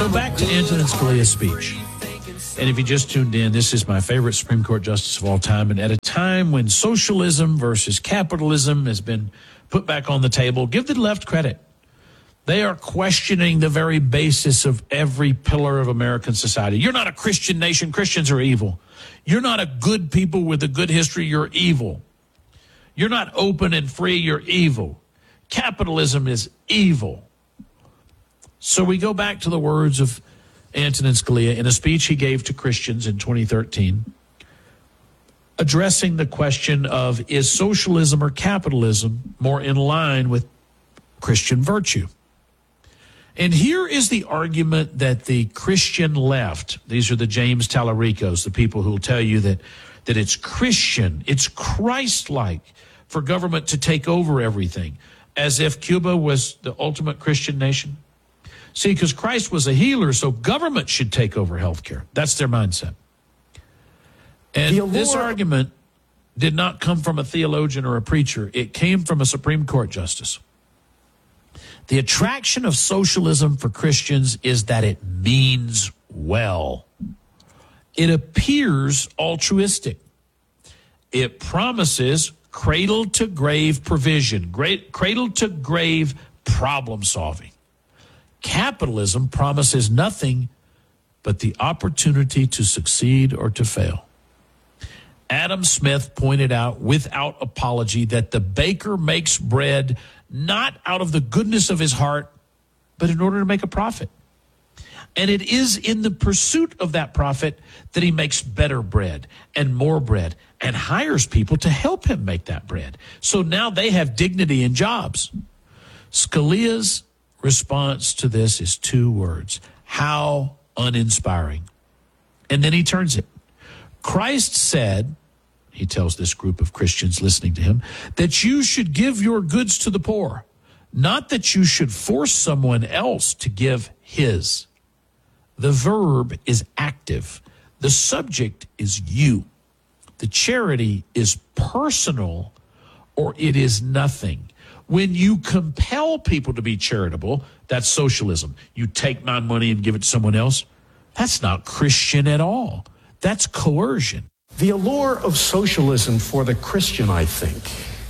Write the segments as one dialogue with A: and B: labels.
A: So back to Antonin Scalia's speech. And if you just tuned in, this is my favorite Supreme Court justice of all time. And at a time when socialism versus capitalism has been put back on the table, give the left credit. They are questioning the very basis of every pillar of American society. You're not a Christian nation. Christians are evil. You're not a good people with a good history. You're evil. You're not open and free. You're evil. Capitalism is evil. So we go back to the words of Antonin Scalia in a speech he gave to Christians in 2013, addressing the question of, is socialism or capitalism more in line with Christian virtue? And here is the argument that the Christian left, these are the James Tallaricos, the people who will tell you that it's Christian, it's Christ-like for government to take over everything, as if Cuba was the ultimate Christian nation. See, because Christ was a healer, so government should take over healthcare. That's their mindset. And this argument did not come from a theologian or a preacher. It came from a Supreme Court justice. The attraction of socialism for Christians is that it means well. It appears altruistic. It promises cradle-to-grave provision, cradle-to-grave problem solving. Capitalism promises nothing but the opportunity to succeed or to fail. Adam Smith pointed out without apology that the baker makes bread not out of the goodness of his heart, but in order to make a profit. And it is in the pursuit of that profit that he makes better bread and more bread and hires people to help him make that bread. So now they have dignity in jobs. Scalia's response to this is two words: how uninspiring. And then he turns it. Christ said, he tells this group of Christians listening to him, that you should give your goods to the poor, not that you should force someone else to give his. The verb is active. The subject is you. The charity is personal, or it is nothing. When you compel people to be charitable, that's socialism. You take my money and give it to someone else. That's not Christian at all. That's coercion.
B: The allure of socialism for the Christian, I think,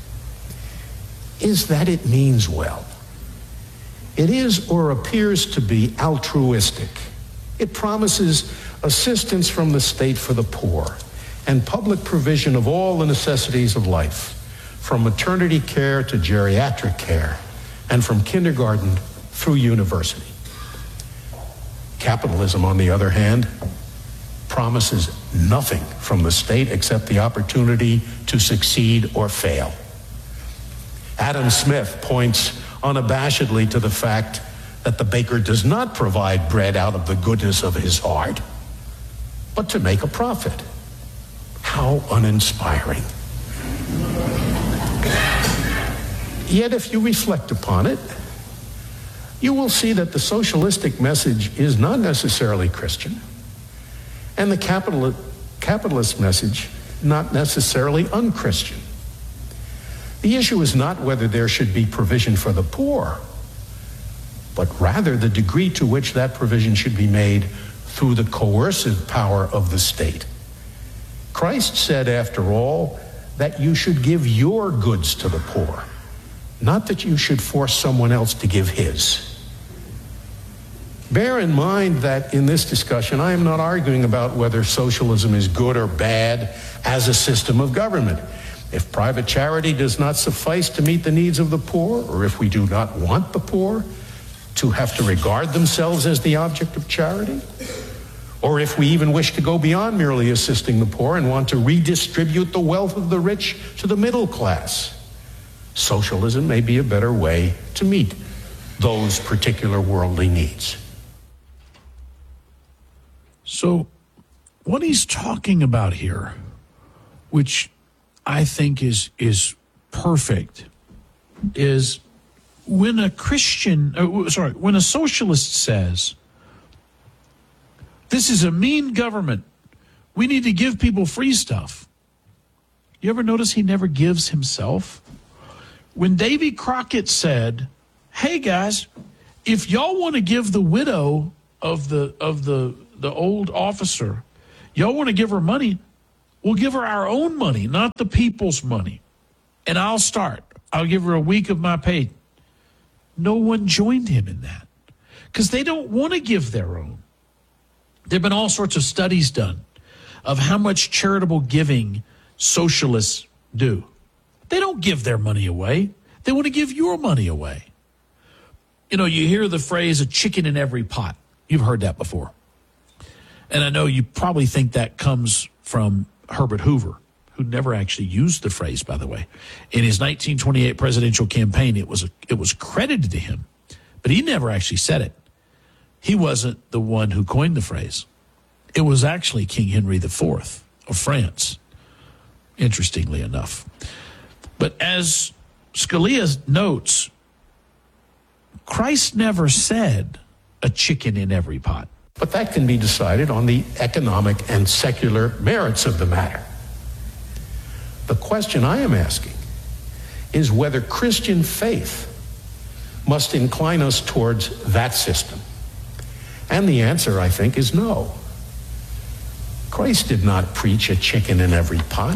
B: is that it means well. It is or appears to be altruistic. It promises assistance from the state for the poor and public provision of all the necessities of life, from maternity care to geriatric care, and from kindergarten through university. Capitalism, on the other hand, promises nothing from the state except the opportunity to succeed or fail. Adam Smith points unabashedly to the fact that the baker does not provide bread out of the goodness of his heart, but to make a profit. How uninspiring. Yet if you reflect upon it, you will see that the socialistic message is not necessarily Christian, and the capitalist message not necessarily unchristian. The issue is not whether there should be provision for the poor, but rather the degree to which that provision should be made through the coercive power of the state. Christ said, after all, that you should give your goods to the poor, not that you should force someone else to give his. Bear in mind that in this discussion, I am not arguing about whether socialism is good or bad as a system of government. If private charity does not suffice to meet the needs of the poor, or if we do not want the poor to have to regard themselves as the object of charity, or if we even wish to go beyond merely assisting the poor and want to redistribute the wealth of the rich to the middle class, socialism may be a better way to meet those particular worldly needs.
A: So what he's talking about here, which I think is perfect, is when a when a socialist says, this is a mean government, we need to give people free stuff. You ever notice he never gives himself? When Davy Crockett said, hey guys, if y'all want to give the widow of the old officer, y'all want to give her money? We'll give her our own money, not the people's money. And I'll give her a week of my pay. No one joined him in that because they don't want to give their own. There have been all sorts of studies done of how much charitable giving socialists do. They don't give their money away. They want to give your money away. You know, you hear the phrase, a chicken in every pot. You've heard that before. And I know you probably think that comes from Herbert Hoover, who never actually used the phrase, by the way. In his 1928 presidential campaign, it was credited to him, but he never actually said it. He wasn't the one who coined the phrase. It was actually King Henry IV of France, interestingly enough. But as Scalia notes, Christ never said a chicken in every pot.
B: But that can be decided on the economic and secular merits of the matter. The question I am asking is whether Christian faith must incline us towards that system. And the answer, I think, is no. Christ did not preach a chicken in every pot,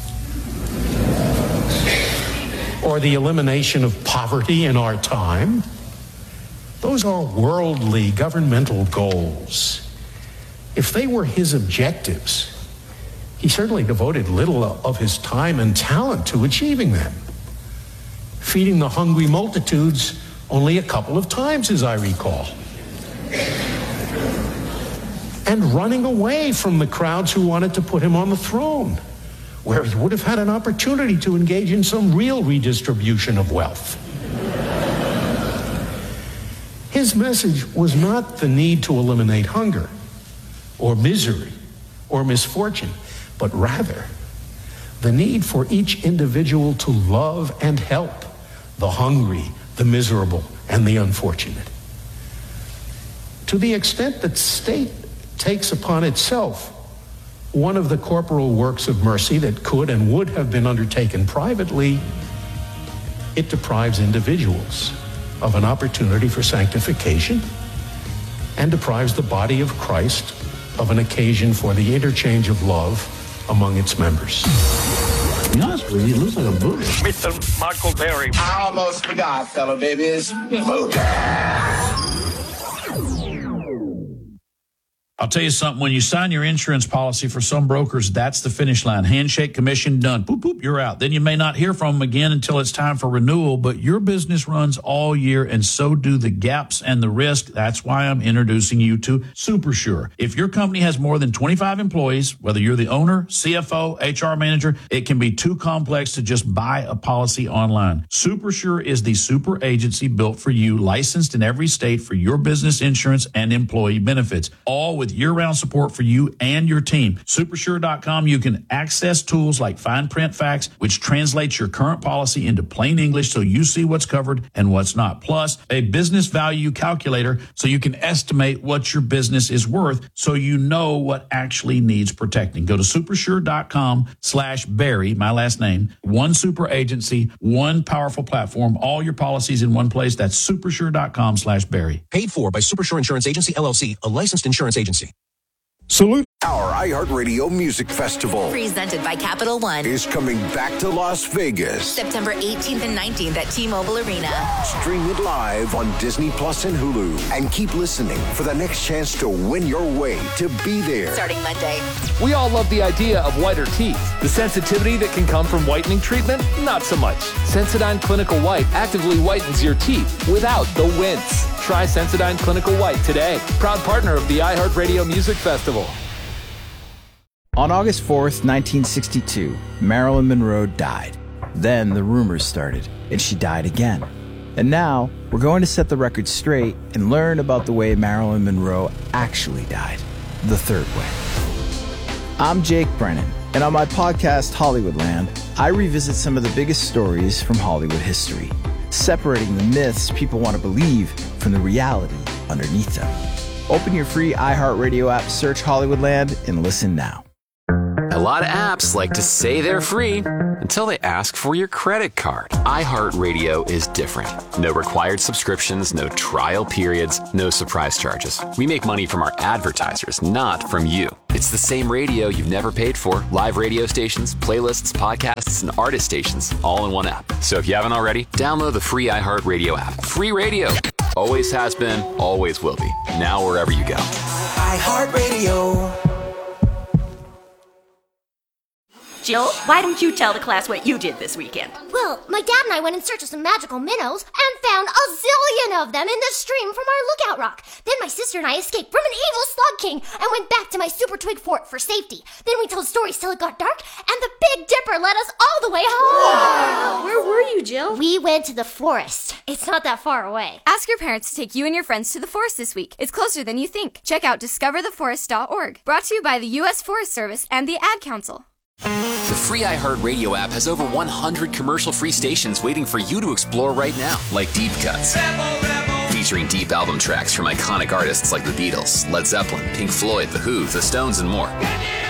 B: or the elimination of poverty in our time. Those are worldly governmental goals. If they were his objectives, he certainly devoted little of his time and talent to achieving them. Feeding the hungry multitudes only a couple of times, as I recall. And running away from the crowds who wanted to put him on the throne, where he would have had an opportunity to engage in some real redistribution of wealth. His message was not the need to eliminate hunger or misery or misfortune, but rather the need for each individual to love and help the hungry, the miserable, and the unfortunate. To the extent that state takes upon itself one of the corporal works of mercy that could and would have been undertaken privately, it deprives individuals of an opportunity for sanctification and deprives the body of Christ of an occasion for the interchange of love among its members.
C: To be honest with you, he looks like a Buddhist.
D: Mr. Michael Berry.
E: I almost forgot, fellow babies.
A: I'll tell you something, when you sign your insurance policy for some brokers, that's the finish line. Handshake, commission, done. Boop, boop, you're out. Then you may not hear from them again until it's time for renewal, but your business runs all year, and so do the gaps and the risk. That's why I'm introducing you to SuperSure. If your company has more than 25 employees, whether you're the owner, CFO, HR manager, it can be too complex to just buy a policy online. SuperSure is the super agency built for you, licensed in every state for your business insurance and employee benefits, all with year-round support for you and your team. Supersure.com, you can access tools like fine print facts, which translates your current policy into plain English so you see what's covered and what's not. Plus, a business value calculator so you can estimate what your business is worth so you know what actually needs protecting. Go to supersure.com/Barry, my last name. One super agency, one powerful platform, all your policies in one place. That's supersure.com/Barry.
F: Paid for by Supersure Insurance Agency, LLC, a licensed insurance agency.
G: Salute. Our iHeartRadio Music Festival,
H: presented by Capital One,
G: is coming back to Las Vegas.
H: September 18th and 19th at T-Mobile Arena.
G: Stream it live on Disney Plus and Hulu. And keep listening for the next chance to win your way to be there.
H: Starting Monday.
I: We all love the idea of whiter teeth. The sensitivity that can come from whitening treatment, not so much. Sensodyne Clinical White actively whitens your teeth without the wince. Try Sensodyne Clinical White today. Proud partner of the iHeartRadio Music Festival.
J: On August 4th, 1962, Marilyn Monroe died. Then the rumors started, and she died again. And now, we're going to set the record straight and learn about the way Marilyn Monroe actually died, the third way. I'm Jake Brennan, and on my podcast, Hollywoodland, I revisit some of the biggest stories from Hollywood history, separating the myths people want to believe from the reality underneath them. Open your free iHeartRadio app, search Hollywoodland, and listen now.
D: lot of apps like to say they're free until they ask for your credit card. iHeartRadio is different. No required subscriptions, no trial periods, no surprise charges. We make money from our advertisers, not from you. It's the same radio you've never paid for. Live radio stations, playlists, podcasts, and artist stations, all in one app. So if you haven't already, download the free iHeartRadio app. Free radio. Always has been, always will be. Now wherever you go.
K: iHeartRadio.
L: Jill, why don't you tell the class what you did this weekend?
M: Well, my dad and I went in search of some magical minnows and found a zillion of them in the stream from our lookout rock. Then my sister and I escaped from an evil slug king and went back to my super twig fort for safety. Then we told stories till it got dark, and the Big Dipper led us all the way home.
N: Wow. Where were you, Jill?
M: We went to the forest. It's not that far away.
N: Ask your parents to take you and your friends to the forest this week. It's closer than you think. Check out discovertheforest.org. Brought to you by the U.S. Forest Service and the Ad Council.
D: The free iHeartRadio app has over 100 commercial-free stations waiting for you to explore right now, like Deep Cuts, featuring deep album tracks from iconic artists like the Beatles, Led Zeppelin, Pink Floyd, The Who, The Stones, and more.